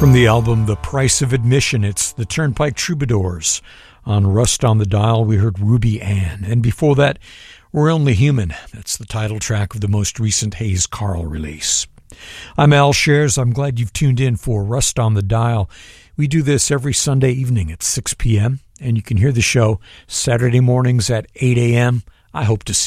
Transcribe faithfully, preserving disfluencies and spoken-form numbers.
From the album The Price of Admission, it's the Turnpike Troubadours. On Rust on the Dial, we heard Ruby Ann. And before that, We're Only Human. That's the title track of the most recent Hayes Carll release. I'm Al Shares. I'm glad you've tuned in for Rust on the Dial. We do this every Sunday evening at six p.m., and you can hear the show Saturday mornings at eight a.m. I hope to see